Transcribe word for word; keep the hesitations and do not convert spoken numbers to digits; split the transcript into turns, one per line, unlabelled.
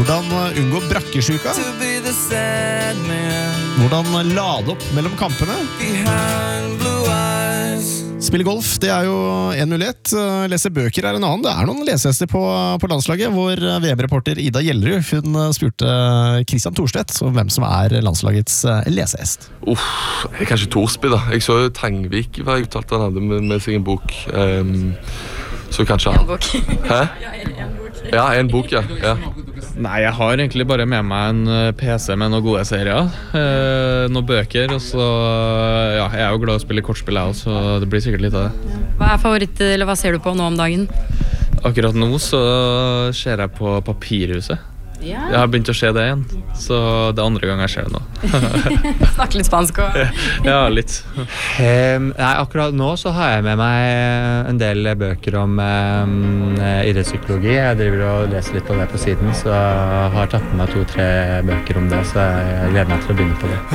Hvordan unngå brakkesjuka? Hvordan lade opp mellom kampene? Spille golf, det er jo en mulighet. Lese bøker er en annen. Det er noen lesehester på, på landslaget, hvor V M-reporter Ida Gjellerud, hun spurte Christian Thorstedt om hvem som er landslagets lesehest.
Uff, jeg er kanskje Torsby da. Jeg så jo Tangvik, hva jeg uttalte han hadde med, med seg en bok. Um, så kanskje han...
En bok.
Hæ? Ja, en bok, ja. ja.
Nei, jeg har egentlig bare med meg en P C med noen gode serier, eh, noen bøker, og så, ja, jeg er jo glad i å spille kortspill jeg også, så det blir sikkert litt av det.
Hva er favoritt, eller hva ser du på nå om dagen?
Akkurat nå så ser jeg på Papirhuset.
Ja.
Jeg har begynt å se det igjen, så det er andre gang jeg ser det nå.
Snakke litt spansk og...
Ja, litt.
Um, nei, akkurat nå så har jeg med meg en del bøker om um, idrettspsykologi. Jeg driver og leser litt på det på siden, så jeg har tatt med meg to-tre bøker om det, så jeg gleder meg til å begynne på det.